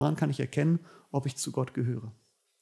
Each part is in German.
Daran kann ich erkennen, ob ich zu Gott gehöre.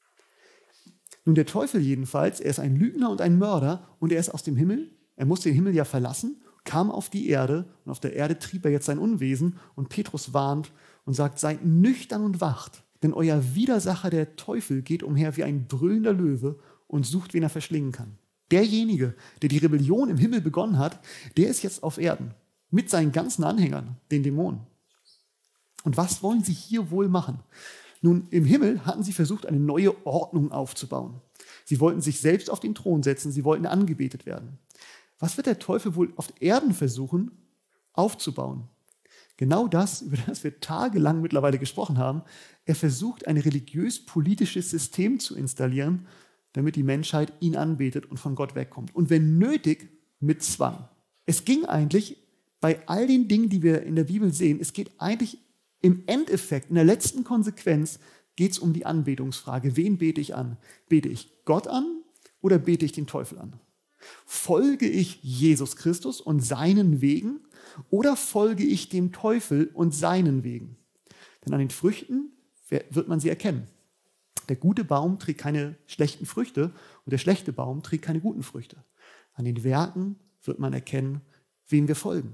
Nun, der Teufel jedenfalls, er ist ein Lügner und ein Mörder und er ist aus dem Himmel. Er musste den Himmel ja verlassen, kam auf die Erde und auf der Erde trieb er jetzt sein Unwesen. Und Petrus warnt und sagt, seid nüchtern und wacht, denn euer Widersacher, der Teufel, geht umher wie ein brüllender Löwe und sucht, wen er verschlingen kann. Derjenige, der die Rebellion im Himmel begonnen hat, der ist jetzt auf Erden mit seinen ganzen Anhängern, den Dämonen. Und was wollen sie hier wohl machen? Nun, im Himmel hatten sie versucht, eine neue Ordnung aufzubauen. Sie wollten sich selbst auf den Thron setzen, sie wollten angebetet werden. Was wird der Teufel wohl auf Erden versuchen aufzubauen? Genau das, über das wir tagelang mittlerweile gesprochen haben. Er versucht, ein religiös-politisches System zu installieren, damit die Menschheit ihn anbetet und von Gott wegkommt. Und wenn nötig, mit Zwang. Es ging eigentlich bei all den Dingen, die wir in der Bibel sehen, es geht eigentlich im Endeffekt, in der letzten Konsequenz, geht es um die Anbetungsfrage. Wen bete ich an? Bete ich Gott an oder bete ich den Teufel an? Folge ich Jesus Christus und seinen Wegen oder folge ich dem Teufel und seinen Wegen? Denn an den Früchten wird man sie erkennen. Der gute Baum trägt keine schlechten Früchte und der schlechte Baum trägt keine guten Früchte. An den Werken wird man erkennen, wem wir folgen.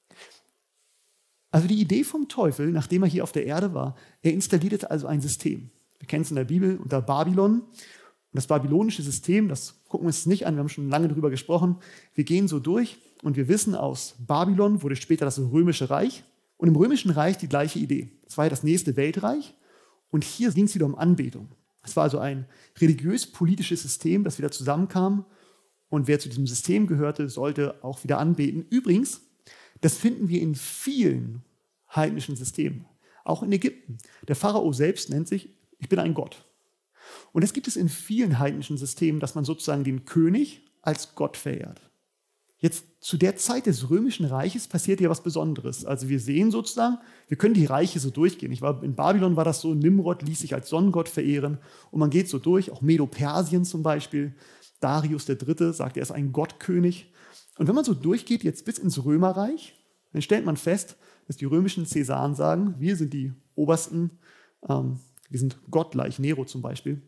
Also die Idee vom Teufel, nachdem er hier auf der Erde war, er installierte also ein System. Wir kennen es in der Bibel unter Babylon. Und das babylonische System, das gucken wir uns nicht an, wir haben schon lange darüber gesprochen. Wir gehen so durch und wir wissen, aus Babylon wurde später das Römische Reich. Und im Römischen Reich die gleiche Idee. Es war ja das nächste Weltreich und hier ging es wieder um Anbetung. Es war also ein religiös-politisches System, das wieder zusammenkam und wer zu diesem System gehörte, sollte auch wieder anbeten. Übrigens, das finden wir in vielen heidnischen Systemen, auch in Ägypten. Der Pharao selbst nennt sich, ich bin ein Gott. Und das gibt es in vielen heidnischen Systemen, dass man sozusagen den König als Gott verehrt. Jetzt zu der Zeit des Römischen Reiches passiert ja was Besonderes. Also wir sehen sozusagen, wir können die Reiche so durchgehen. In Babylon war das so, Nimrod ließ sich als Sonnengott verehren und man geht so durch, auch Medo-Persien zum Beispiel. Darius III. sagt, er ist ein Gottkönig. Und wenn man so durchgeht, jetzt bis ins Römerreich, dann stellt man fest, dass die römischen Cäsaren sagen, wir sind die Obersten, wir sind gottgleich, Nero zum Beispiel.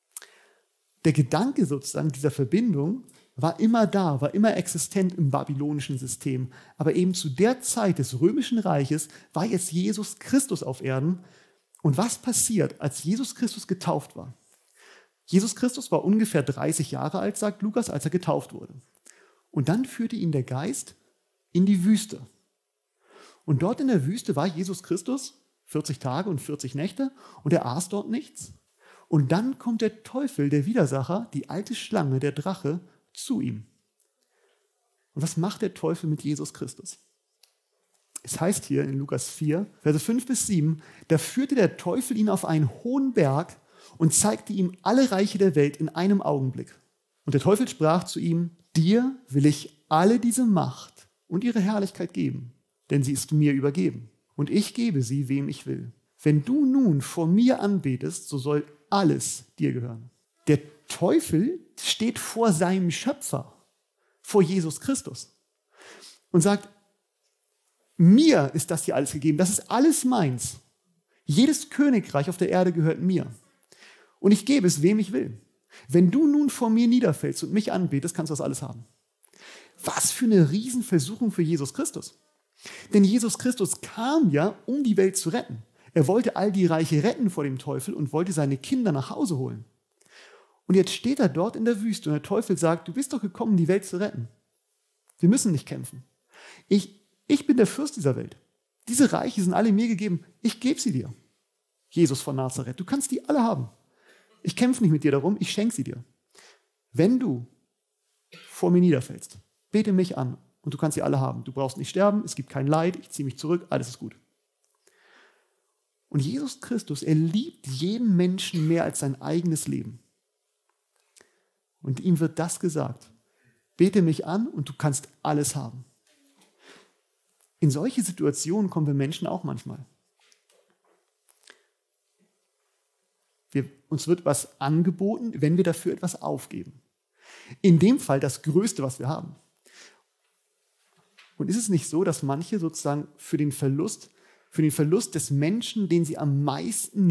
Der Gedanke sozusagen dieser Verbindung war immer da, war immer existent im babylonischen System. Aber eben zu der Zeit des Römischen Reiches war jetzt Jesus Christus auf Erden. Und was passiert, als Jesus Christus getauft war? Jesus Christus war ungefähr 30 Jahre alt, sagt Lukas, als er getauft wurde. Und dann führte ihn der Geist in die Wüste. Und dort in der Wüste war Jesus Christus 40 Tage und 40 Nächte und er aß dort nichts. Und dann kommt der Teufel, der Widersacher, die alte Schlange, der Drache, zu ihm. Und was macht der Teufel mit Jesus Christus? Es heißt hier in Lukas 4, Verse 5-7, da führte der Teufel ihn auf einen hohen Berg und zeigte ihm alle Reiche der Welt in einem Augenblick. Und der Teufel sprach zu ihm, dir will ich alle diese Macht und ihre Herrlichkeit geben, denn sie ist mir übergeben. Und ich gebe sie, wem ich will. Wenn du nun vor mir anbetest, so soll alles dir gehören. Der Teufel steht vor seinem Schöpfer, vor Jesus Christus und sagt, mir ist das hier alles gegeben, das ist alles meins. Jedes Königreich auf der Erde gehört mir und ich gebe es, wem ich will. Wenn du nun vor mir niederfällst und mich anbetest, kannst du das alles haben. Was für eine Riesenversuchung für Jesus Christus. Denn Jesus Christus kam ja, um die Welt zu retten. Er wollte all die Reiche retten vor dem Teufel und wollte seine Kinder nach Hause holen. Und jetzt steht er dort in der Wüste und der Teufel sagt, du bist doch gekommen, die Welt zu retten. Wir müssen nicht kämpfen. Ich bin der Fürst dieser Welt. Diese Reiche sind alle mir gegeben. Ich gebe sie dir. Jesus von Nazareth, du kannst die alle haben. Ich kämpfe nicht mit dir darum, ich schenke sie dir. Wenn du vor mir niederfällst, bete mich an und du kannst sie alle haben. Du brauchst nicht sterben, es gibt kein Leid, ich ziehe mich zurück, alles ist gut. Und Jesus Christus, er liebt jeden Menschen mehr als sein eigenes Leben. Und ihm wird das gesagt. Bete mich an und du kannst alles haben. In solche Situationen kommen wir Menschen auch manchmal. Uns wird was angeboten, wenn wir dafür etwas aufgeben. In dem Fall das Größte, was wir haben. Und ist es nicht so, dass manche sozusagen für den Verlust für den Verlust des Menschen, den sie am meisten